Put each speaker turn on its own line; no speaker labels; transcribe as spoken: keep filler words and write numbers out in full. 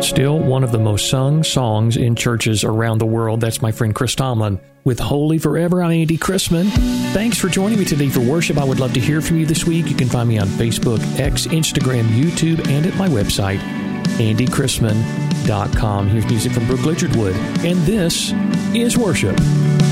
Still one of the most sung songs in churches around the world. That's my friend Chris Tomlin with Holy Forever. I'm Andy Chrisman. Thanks for joining me today for worship. I would love to hear from you this week. You can find me on Facebook, X, Instagram, YouTube, and at my website, andy chrisman dot com. Here's music from Brooke Lichardwood, and this is Worship.